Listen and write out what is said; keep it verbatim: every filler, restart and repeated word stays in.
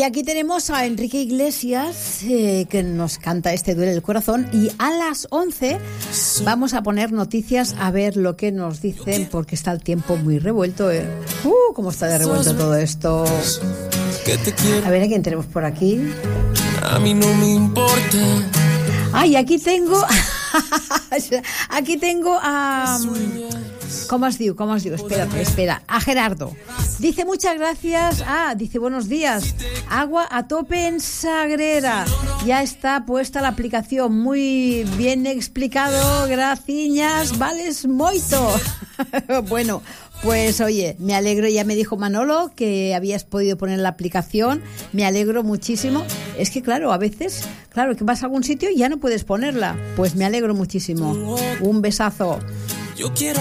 Y aquí tenemos a Enrique Iglesias, eh, que nos canta este Duele el Corazón. Y a las once vamos a poner noticias a ver lo que nos dicen, porque está el tiempo muy revuelto. Eh. Uh, cómo está de revuelto todo esto. A ver, ¿a quién tenemos por aquí? A mí no me importa. Ay, aquí tengo... aquí tengo a... ¿Cómo os digo? ¿Cómo os digo? Espera, espera. A Gerardo. Dice muchas gracias. Ah, dice buenos días. Agua a tope en Sagrera. Ya está puesta la aplicación. Muy bien explicado. Graciñas. Vales moito. Bueno, pues oye, me alegro. Ya me dijo Manolo que habías podido poner la aplicación. Me alegro muchísimo. Es que claro, a veces, claro, que vas a algún sitio y ya no puedes ponerla. Pues me alegro muchísimo. Un besazo. Yo quiero